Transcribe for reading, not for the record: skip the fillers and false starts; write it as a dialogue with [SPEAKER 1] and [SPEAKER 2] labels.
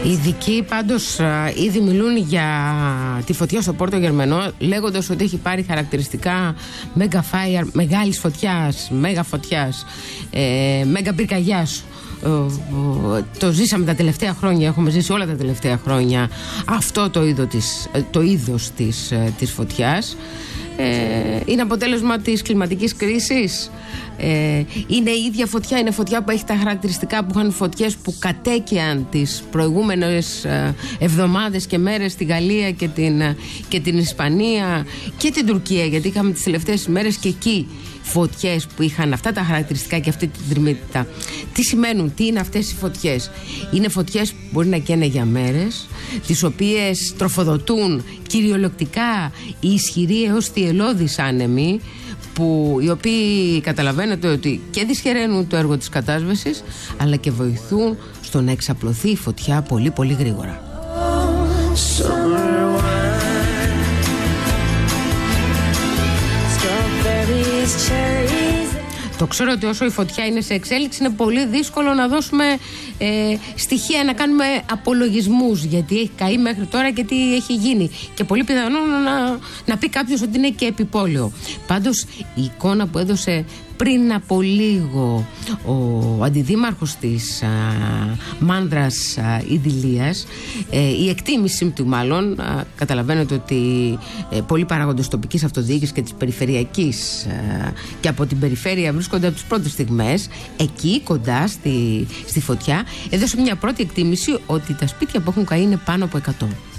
[SPEAKER 1] Οι ειδικοί πάντως ήδη μιλούν για τη φωτιά στο Πόρτο Γερμενό, λέγοντας ότι έχει πάρει χαρακτηριστικά mega fire, μεγάλης φωτιάς, μέγα φωτιάς, μέγα πυρκαγιάς. Το ζήσαμε τα τελευταία χρόνια, έχουμε ζήσει όλα τα τελευταία χρόνια αυτό το είδος της φωτιάς. Είναι αποτέλεσμα της κλιματικής κρίσης. Είναι η ίδια φωτιά, είναι φωτιά που έχει τα χαρακτηριστικά που είχαν φωτιές που κατέκαιαν τις προηγούμενες εβδομάδες και μέρες στη Γαλλία και την Ισπανία και την Τουρκία, γιατί είχαμε τις τελευταίες ημέρες και εκεί φωτιές που είχαν αυτά τα χαρακτηριστικά και αυτή την τριμμύτητα. Τι σημαίνουν, τι είναι αυτές οι φωτιές? Είναι φωτιές που μπορεί να καίνε για μέρες, τις οποίες τροφοδοτούν κυριολεκτικά οι ισχυροί έως θυελλώδεις άνεμοι, οι οποίοι καταλαβαίνετε ότι και δυσχεραίνουν το έργο της κατάσβεσης, αλλά και βοηθούν στο να εξαπλωθεί η φωτιά πολύ πολύ γρήγορα. Το ξέρω ότι όσο η φωτιά είναι σε εξέλιξη είναι πολύ δύσκολο να δώσουμε στοιχεία, να κάνουμε απολογισμούς γιατί έχει καεί μέχρι τώρα και τι έχει γίνει, και πολύ πιθανό να πει κάποιος ότι είναι και επιπόλαιο. Πάντως η εικόνα που έδωσε πριν από λίγο ο αντιδήμαρχος της Μάνδρας Ιδηλίας, η εκτίμηση του μάλλον, καταλαβαίνετε ότι πολλοί παράγοντες τοπικής αυτοδιοίκησης και της περιφερειακής και από την περιφέρεια βρίσκονται από τις πρώτες στιγμές εκεί κοντά στη φωτιά, έδωσε μια πρώτη εκτίμηση ότι τα σπίτια που έχουν καεί είναι πάνω από 100.